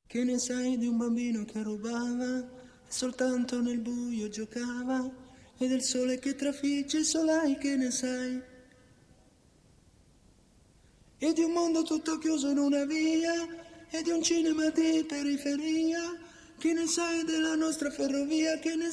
Che ne sai di un bambino che rubava e soltanto nel buio giocava? E del sole che trafigge il solai, che ne sai? E di un mondo tutto chiuso in una via, e di un cinema di periferia. Che ne sai della nostra ferrovia? Che ne